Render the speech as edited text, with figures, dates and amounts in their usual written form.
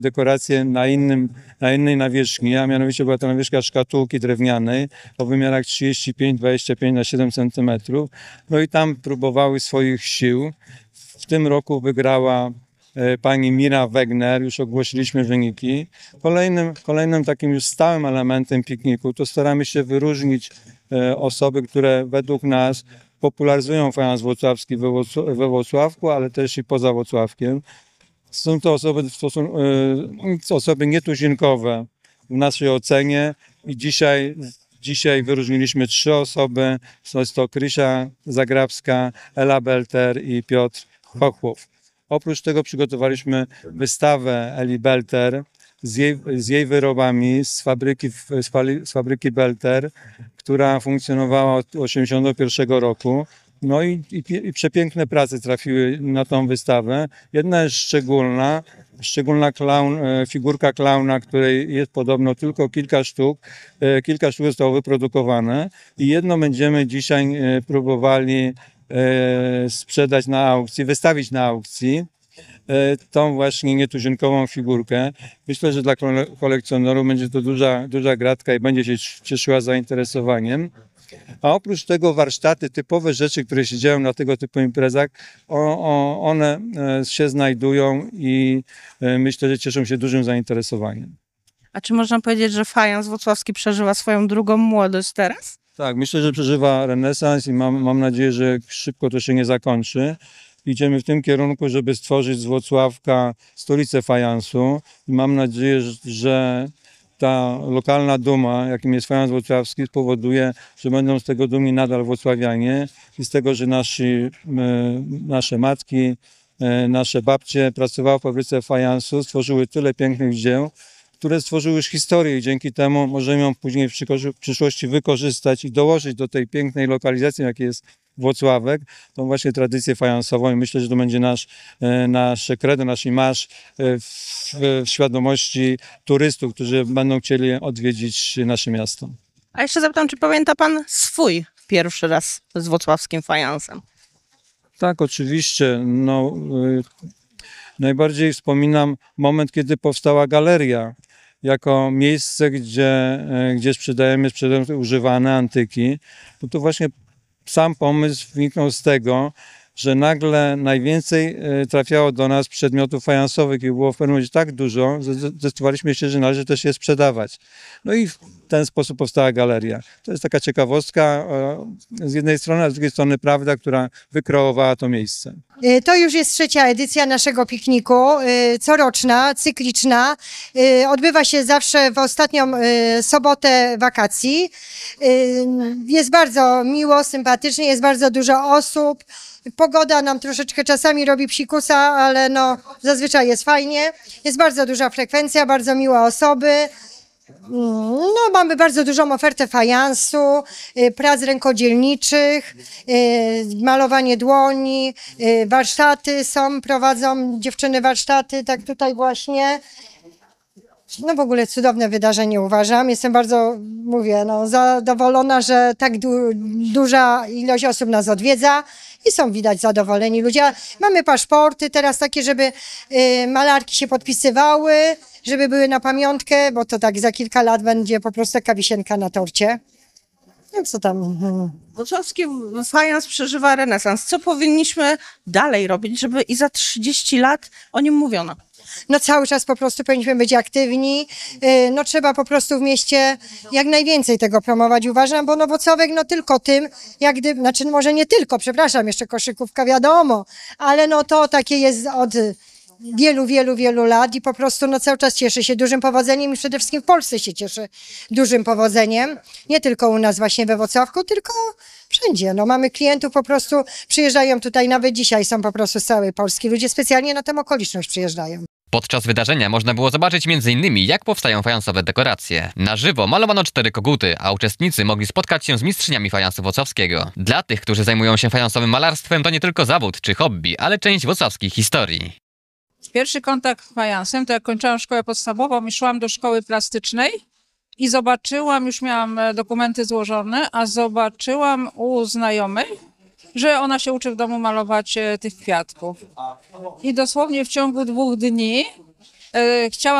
dekorację na innej nawierzchni, a mianowicie była to nawierzchnia szkatułki drewnianej o wymiarach 35-25 na 7 cm. No i tam próbowały swoich sił. W tym roku wygrała pani Mira Wegner, już ogłosiliśmy wyniki. Kolejnym takim już stałym elementem pikniku to staramy się wyróżnić osoby, które według nas popularyzują fajans włocławski we Włocławku, ale też i poza Włocławkiem. Są to osoby nietuzinkowe w naszej ocenie i dzisiaj wyróżniliśmy 3 osoby. Jest to Krysia Zagrabska, Ela Belter i Piotr Chochłow. Oprócz tego przygotowaliśmy wystawę Eli Belter z jej wyrobami z fabryki Belter, która funkcjonowała od 1981 roku. No i przepiękne prace trafiły na tą wystawę. Jedna jest szczególna figurka klauna, której jest podobno tylko kilka sztuk. Kilka sztuk zostało wyprodukowane i jedno będziemy dzisiaj próbowali sprzedać na aukcji, wystawić na aukcji. Tą właśnie nietuzinkową figurkę. Myślę, że dla kolekcjonerów będzie to duża gratka i będzie się cieszyła zainteresowaniem. A oprócz tego warsztaty, typowe rzeczy, które się dzieją na tego typu imprezach, one się znajdują i myślę, że cieszą się dużym zainteresowaniem. A czy można powiedzieć, że fajans włocławski przeżywa swoją drugą młodość teraz? Tak, myślę, że przeżywa renesans i mam nadzieję, że szybko to się nie zakończy. Idziemy w tym kierunku, żeby stworzyć z Włocławka stolicę fajansu. I mam nadzieję, że ta lokalna duma, jakim jest fajans włocławski, spowoduje, że będą z tego dumni nadal włocławianie i z tego, że nasze matki, nasze babcie pracowały w fabryce fajansu, stworzyły tyle pięknych dzieł, które stworzyły już historię i dzięki temu możemy ją później w przyszłości wykorzystać i dołożyć do tej pięknej lokalizacji, jakiej jest Włocławek, tą właśnie tradycję fajansową i myślę, że to będzie nasze credo, nasz marsz w świadomości turystów, którzy będą chcieli odwiedzić nasze miasto. A jeszcze zapytam, czy pamięta pan swój pierwszy raz z włocławskim fajansem? Tak, oczywiście. Najbardziej wspominam moment, kiedy powstała galeria, jako miejsce, gdzie sprzedajemy używane antyki. Bo to właśnie sam pomysł wyniknął z tego, że nagle najwięcej trafiało do nas przedmiotów fajansowych i było w pewnym momencie tak dużo, że zdecydowaliśmy się, że należy też je sprzedawać. No i w ten sposób powstała galeria. To jest taka ciekawostka z jednej strony, a z drugiej strony prawda, która wykreowała to miejsce. To już jest 3. edycja naszego pikniku, coroczna, cykliczna. Odbywa się zawsze w ostatnią sobotę wakacji. Jest bardzo miło, sympatycznie, jest bardzo dużo osób. Pogoda nam troszeczkę czasami robi psikusa, ale zazwyczaj jest fajnie. Jest bardzo duża frekwencja, bardzo miłe osoby. Mamy bardzo dużą ofertę fajansu, prac rękodzielniczych, malowanie dłoni, warsztaty prowadzą dziewczyny warsztaty, tak tutaj właśnie. W ogóle cudowne wydarzenie uważam. Jestem bardzo, zadowolona, że tak duża ilość osób nas odwiedza i są widać zadowoleni ludzie. Mamy paszporty teraz takie, żeby malarki się podpisywały, żeby były na pamiątkę, bo to tak za kilka lat będzie po prostu taka wisienka na torcie. No co tam? Włocławski fajans przeżywa renesans. Co powinniśmy dalej robić, żeby i za 30 lat o nim mówiono? Cały czas po prostu powinniśmy być aktywni. Trzeba po prostu w mieście jak najwięcej tego promować, uważam, bo Włocławek tylko tym, może nie tylko, przepraszam, jeszcze koszykówka wiadomo, ale to takie jest od wielu lat i po prostu cały czas cieszy się dużym powodzeniem i przede wszystkim w Polsce się cieszy dużym powodzeniem. Nie tylko u nas właśnie we Włocławku, tylko wszędzie. Mamy klientów, po prostu przyjeżdżają tutaj, nawet dzisiaj są po prostu z całej Polski. Ludzie specjalnie na tę okoliczność przyjeżdżają. Podczas wydarzenia można było zobaczyć m.in. jak powstają fajansowe dekoracje. Na żywo malowano 4 koguty, a uczestnicy mogli spotkać się z mistrzyniami fajansu włocławskiego. Dla tych, którzy zajmują się fajansowym malarstwem, to nie tylko zawód czy hobby, ale część włocławskiej historii. Pierwszy kontakt z fajansem to jak kończyłam szkołę podstawową i szłam do szkoły plastycznej i zobaczyłam, już miałam dokumenty złożone, a zobaczyłam u znajomej, że ona się uczy w domu malować tych kwiatków. I dosłownie w ciągu 2 dni Chciałam